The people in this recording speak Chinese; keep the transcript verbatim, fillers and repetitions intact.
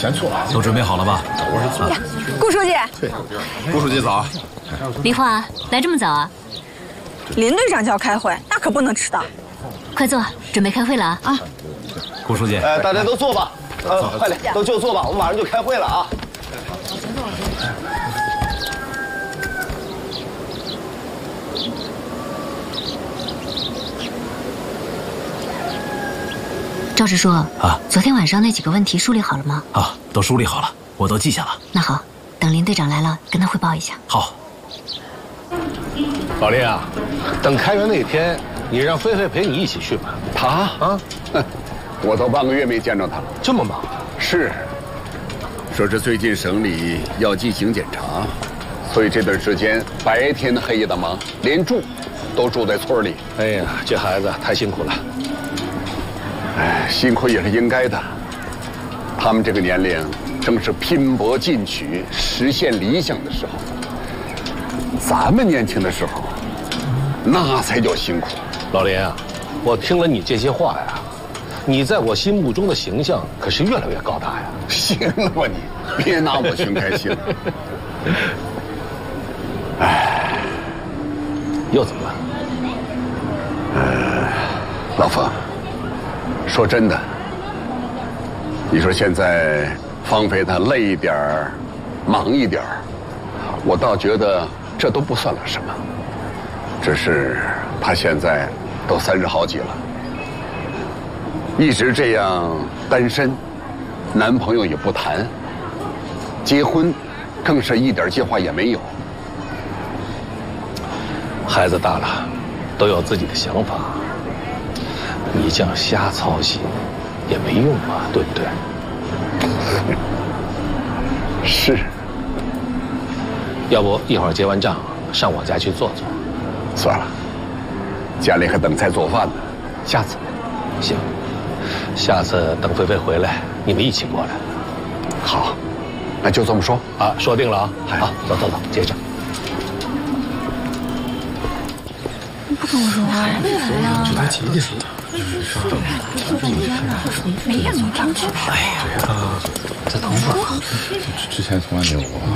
全错了。 都准备好了吧？ 我是错。 顾书记。 对，顾书记早。 梨花，来这么早啊？ 林队长叫开会，那可不能迟到。 快坐，准备开会了啊！啊， 顾书记， 哎，大家都坐吧。呃，快点，都就坐吧，我们马上就开会了啊。 赵支书啊， 昨天晚上那几个问题梳理好了吗？ 啊，都梳理好了，我都记下了。 那好，等林队长来了，跟他汇报一下。 好。 老林啊，等开园那天，你让菲菲陪你一起去吧。 他啊，我都半个月没见着他了。 这么忙？ 是，说是最近省里要进行检查，所以这段时间白天黑夜的忙，连住都住在村里。 哎呀，这孩子太辛苦了。 哎，辛苦也是应该的。他们这个年龄，正是拼搏进取、实现理想的时候。咱们年轻的时候，那才叫辛苦。 老林啊，我听了你这些话呀，你在我心目中的形象可是越来越高大呀。 行了吧你，别拿我寻开心了。哎， 又怎么了？ 呃，老冯。 说真的，你说现在芳菲她累一点儿，忙一点儿，我倒觉得这都不算了什么。只是她现在都三十好几了，一直这样单身，男朋友也不谈，结婚更是一点计划也没有。 孩子大了，都有自己的想法。 你这样瞎操心也没用啊，对不对？ 是。 要不一会儿结完账上我家去坐坐？ 算了，家里还等菜做饭呢。 下次，行，下次等菲菲回来，你们一起过来。 好，那就这么说啊，说定了啊。好，走走走，接着。 不跟我说话，没来呀？ 就他急急死的。 没眼没张去。 哎呀，这头发之前从来没有过。